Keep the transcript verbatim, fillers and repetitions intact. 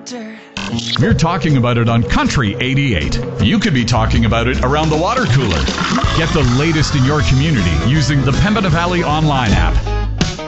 doctor. We're talking about it on Country eighty-eight. You could be talking about it around the water cooler. Get the latest in your community using the Pembina Valley Online app.